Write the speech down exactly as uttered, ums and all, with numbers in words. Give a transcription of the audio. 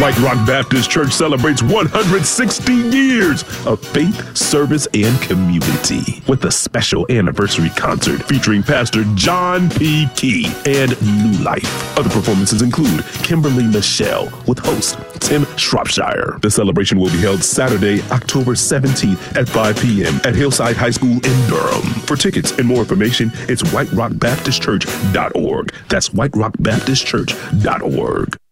White Rock Baptist Church celebrates one hundred sixty years of faith, service, and community with a special anniversary concert featuring Pastor John P. Key and New Life. Other performances include Kimberly Michelle with host Tim Shropshire. The celebration will be held Saturday, October seventeenth at five p.m. at Hillside High School in Durham. For tickets and more information, it's white rock baptist church dot org. That's white rock baptist church dot org.